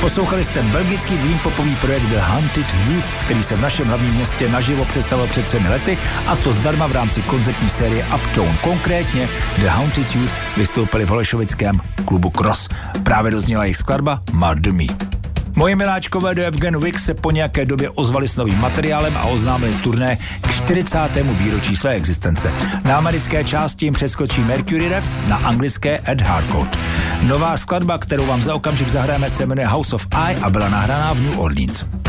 Poslouchali jste belgický dream popový projekt The Haunted Youth, který se v našem hlavním městě naživo představil před 3 lety, a to zdarma v rámci koncertní série Uptown. Konkrétně The Haunted Youth vystoupili v holešovickém klubu Cross. Právě dozněla jejich skladba Murder Me. Moji miláčkové do Evgen Week se po nějaké době ozvali s novým materiálem a oznámili turné k 40. výročí své existence. Na americké části jim přeskočí Mercury Rev, na anglické Ed Harcourt. Nová skladba, kterou vám za okamžik zahrajeme, se jmenuje House of I a byla nahraná v New Orleans.